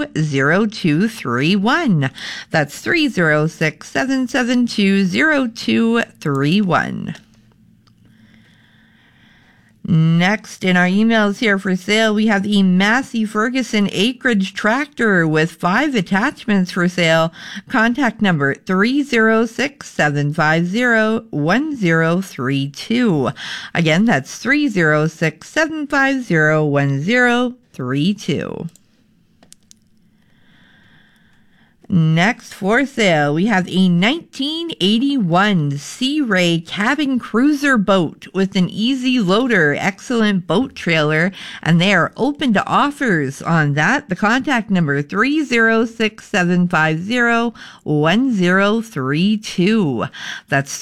306-772-0231. That's 306-772-0231. Next in our emails here for sale, we have the Massey Ferguson acreage tractor with 5 attachments for sale. Contact number 306-750-1032. Again, that's 306-750-1032. Next for sale, we have a 1981 Sea Ray cabin cruiser boat with an easy loader, excellent boat trailer, and they are open to offers on that. The contact number 306-750-1032. That's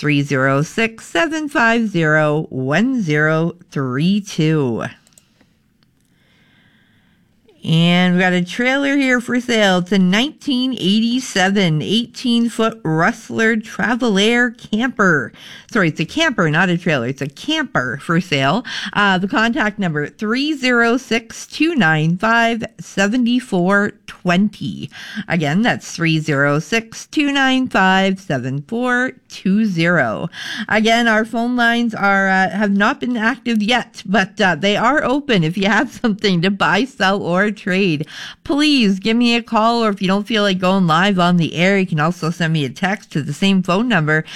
306-750-1032. And we got a trailer here for sale. It's a 1987 18-foot Rustler Travel-Air camper. Sorry, it's a camper, not a trailer. It's a camper for sale. The contact number 306-295-7420. Again, that's 306-295-7420. Again, our phone lines are have not been active yet, but they are open if you have something to buy, sell, or trade. Please give me a call, or if you don't feel like going live on the air, you can also send me a text to the same phone number,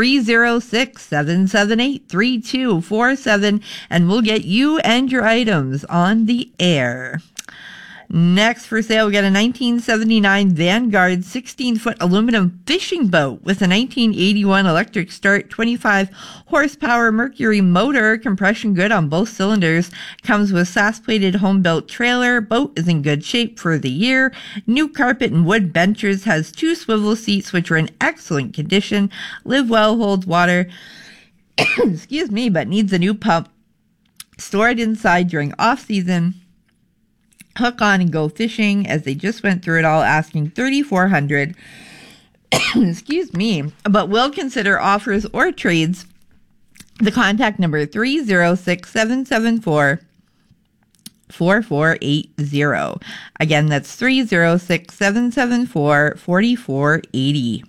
306-778-3247, and we'll get you and your items on the air. Next for sale, we got a 1979 Vanguard 16-foot aluminum fishing boat with a 1981 electric start, 25 horsepower Mercury motor, compression good on both cylinders, comes with SAS-plated home-built trailer. Boat is in good shape for the year. New carpet and wood benches, has 2 swivel seats which are in excellent condition, live well, holds water, excuse me, but needs a new pump. Stored inside during off-season. Hook on and go fishing, as they just went through it all, asking $3,400. Excuse me, but will consider offers or trades. The contact number 306-774-4480. Again, that's 306-774-4480.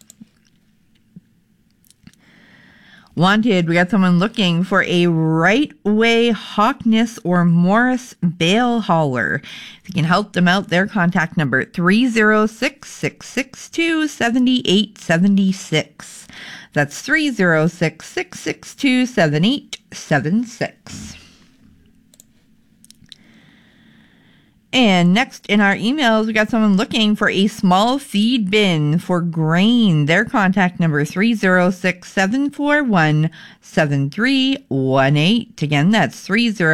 Wanted, we got someone looking for a right-way Hawkness or Morris bale hauler. If you can help them out, their contact number 306-662-7876. That's 306-662-7876. And next in our emails, we got someone looking for a small feed bin for grain. Their contact number 306-741-7318. Again, that's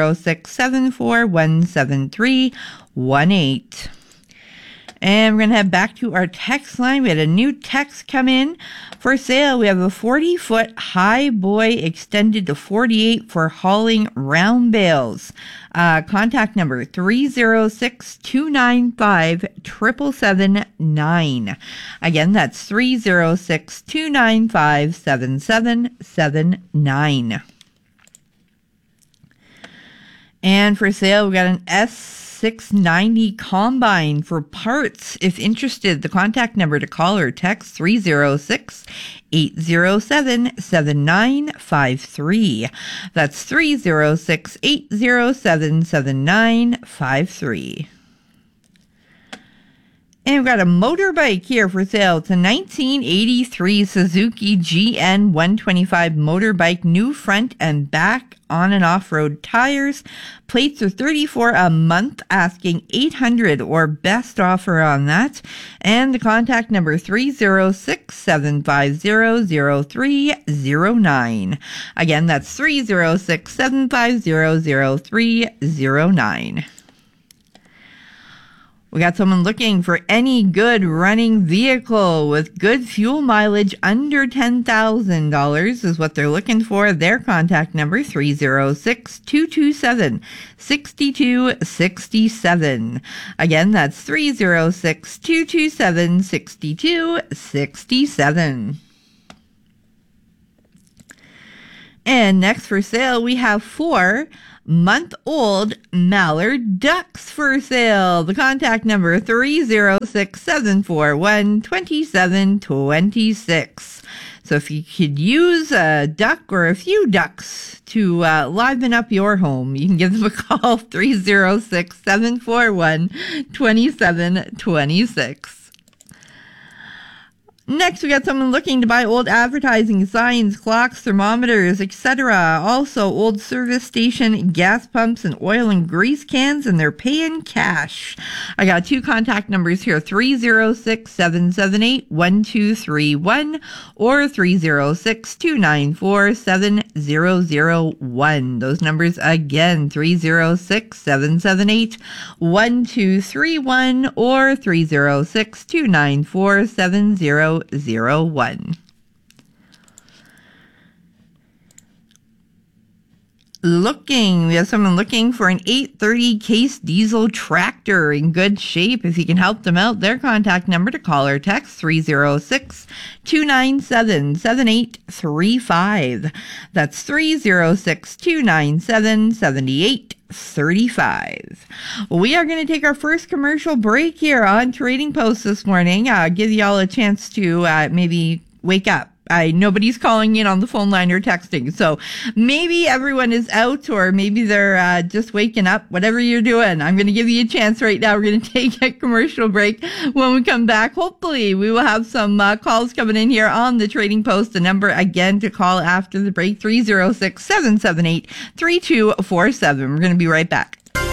306-741-7318. And we're going to head back to our text line. We had a new text come in for sale. We have a 40-foot high boy extended to 48 for hauling round bales. Contact number 306-295-7779. Again, that's 306-295-7779. And for sale, we got an S690 combine for parts. If interested, the contact number to call or text 306-807-7953. That's 306-807-7953. And we've got a motorbike here for sale. It's a 1983 Suzuki GN 125 motorbike, new front and back on and off-road tires. Plates are $34 a month, asking $800 or best offer on that. And the contact number 306-750-0309. Again, that's 306-750-0309. We got someone looking for any good running vehicle with good fuel mileage under $10,000 is what they're looking for. Their contact number 306-227-6267. Again, that's 306-227-6267. And next for sale, we have 4 month-old mallard ducks for sale. The contact number 306-741-2726. So if you could use a duck or a few ducks to liven up your home, you can give them a call, 306-741-2726. Next, we got someone looking to buy old advertising signs, clocks, thermometers, etc. Also, old service station gas pumps and oil and grease cans, and they're paying cash. I got two contact numbers here, 306-778-1231 or 306-294-7001. Those numbers again, 306-778-1231 or 306-294-7001. We have someone looking for an 830 Case diesel tractor in good shape. If you can help them out, their contact number to call or text 306-297-7835. That's 306-297-7835. We are going to take our first commercial break here on Trading Post this morning. Give y'all a chance to maybe wake up. Nobody's calling in on the phone line or texting. So maybe everyone is out or maybe they're just waking up. Whatever you're doing, I'm going to give you a chance right now. We're going to take a commercial break. When we come back, hopefully we will have some calls coming in here on the Trading Post. The number again to call after the break, 306-778-3247. We're going to be right back.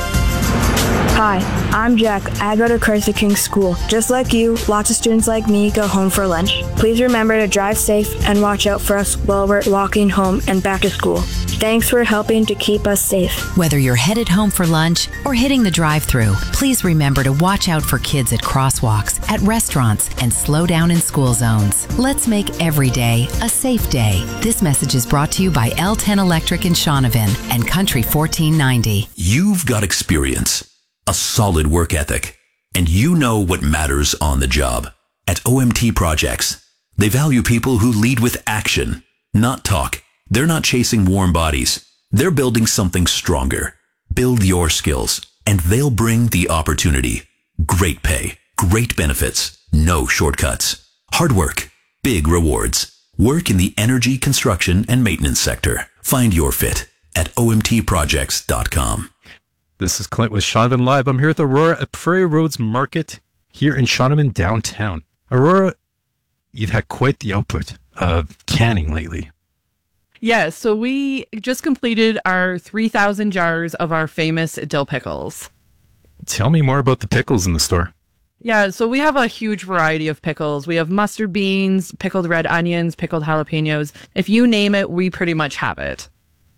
Hi, I'm Jack. I go to Christ the King School. Just like you, lots of students like me go home for lunch. Please remember to drive safe and watch out for us while we're walking home and back to school. Thanks for helping to keep us safe. Whether you're headed home for lunch or hitting the drive-thru, please remember to watch out for kids at crosswalks, at restaurants, and slow down in school zones. Let's make every day a safe day. This message is brought to you by L10 Electric in Shaunavon and Country 1490. You've got experience, a solid work ethic, and you know what matters on the job. At OMT Projects, they value people who lead with action, not talk. They're not chasing warm bodies. They're building something stronger. Build your skills, and they'll bring the opportunity. Great pay, great benefits, no shortcuts. Hard work, big rewards. Work in the energy, construction, and maintenance sector. Find your fit at omtprojects.com. This is Clint with Shaunavon Live. I'm here with Aurora at Prairie Roads Market here in Shaunavon downtown. Aurora, you've had quite the output of canning lately. Yeah, so we just completed our 3,000 jars of our famous dill pickles. Tell me more about the pickles in the store. Yeah, so we have a huge variety of pickles. We have mustard beans, pickled red onions, pickled jalapenos. If you name it, we pretty much have it.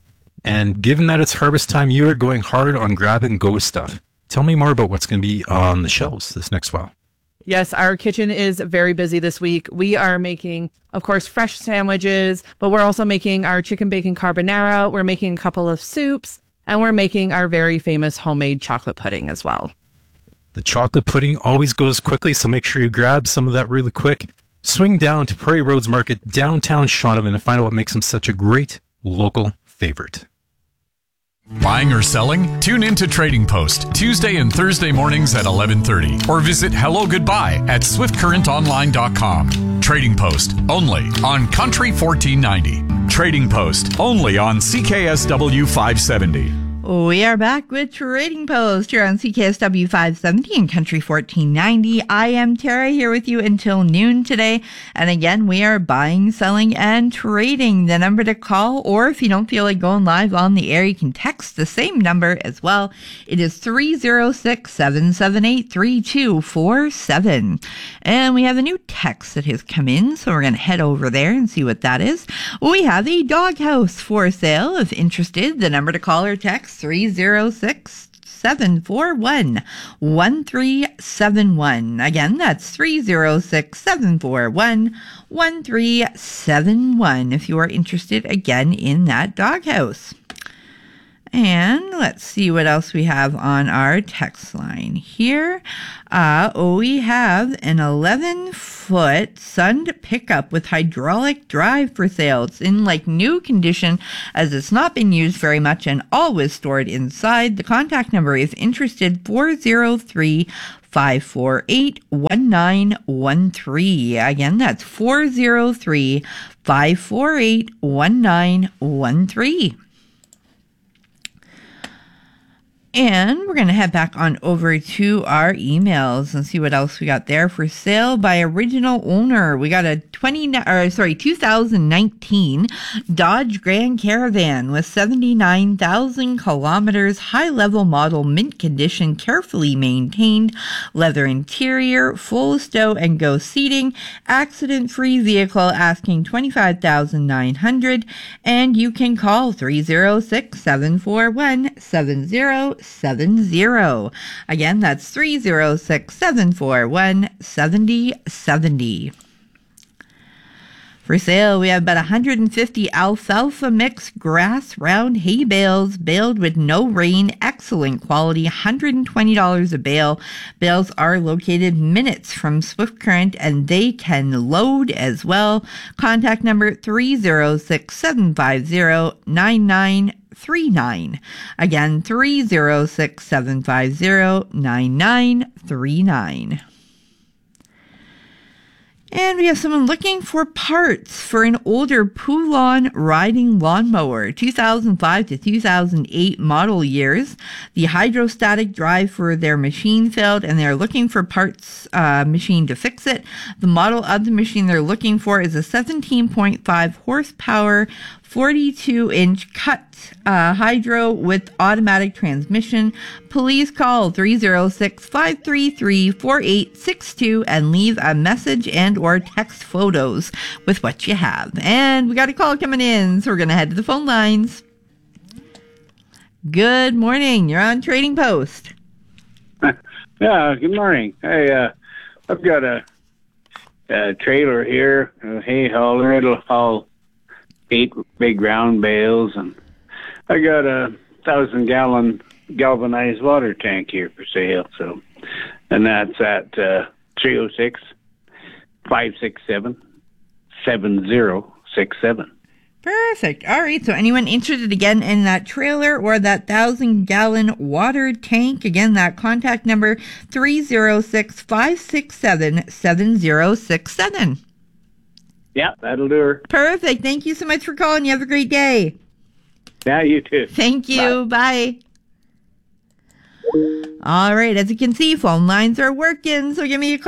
And given that it's harvest time, you are going hard on grab-and-go stuff. Tell me more about what's going to be on the shelves this next while. Yes, our kitchen is very busy this week. We are making, of course, fresh sandwiches, but we're also making our chicken bacon carbonara. We're making a couple of soups, and we're making our very famous homemade chocolate pudding as well. The chocolate pudding always goes quickly, so make sure you grab some of that really quick. Swing down to Prairie Roads Market, downtown Shaunavon, and find out what makes them such a great local favorite. Buying or selling? Tune in to Trading Post Tuesday and Thursday mornings at 11:30 or visit Hello Goodbye at swiftcurrentonline.com. Trading Post only on Country 1490. Trading Post only on CKSW 570. We are back with Trading Post here on CKSW 570 and Country 1490. I am Tara here with you until noon today. And again, we are buying, selling, and trading. The number to call, or if you don't feel like going live on the air, you can text the same number as well. It is 306-778-3247. And we have a new text that has come in, so we're going to head over there and see what that is. We have a doghouse for sale. If interested, the number to call or text 306-741-1371. Again, that's 306-741-1371 if you are interested again in that doghouse. And let's see what else we have on our text line here. We have an 11-foot Sund pickup with hydraulic drive for sale. It's in like new condition as it's not been used very much and always stored inside. The contact number is interested 403-548-1913. Again, that's 403-548-1913. And we're going to head back on over to our emails and see what else we got there. For sale by original owner, we got a 2019 Dodge Grand Caravan with 79,000 kilometers, high-level model, mint condition, carefully maintained, leather interior, full stow and go seating, accident-free vehicle, asking $25,900, and you can call 306-741-7070. Again, that's 306-741-7070. For sale, we have about 150 alfalfa mix grass round hay bales, baled with no rain, excellent quality, $120 a bale. Bales are located minutes from Swift Current and they can load as well. Contact number 306-750-9939. Again, 306-750-9939. And we have someone looking for parts for an older Poulon riding lawnmower, 2005 to 2008 model years. The hydrostatic drive for their machine failed, and they're looking for parts machine to fix it. The model of the machine they're looking for is a 17.5 horsepower, 42-inch cut hydro with automatic transmission. Please call 306-533-4862 and leave a message and or text photos with what you have. And we got a call coming in, so we're going to head to the phone lines. Good morning. You're on Trading Post. Yeah, good morning. Hey, I've got a trailer here, a hay hauler. It'll haul 8 big round bales, and I got a 1,000-gallon galvanized water tank here for sale. So, and that's at 306-567-7067. Perfect. All right. So anyone interested again in that trailer or that 1,000-gallon water tank, again, that contact number 306-567-7067. Yeah, that'll do her. Perfect. Thank you so much for calling. You have a great day. Yeah, you too. Thank you. Bye. All right. As you can see, phone lines are working. So give me a call.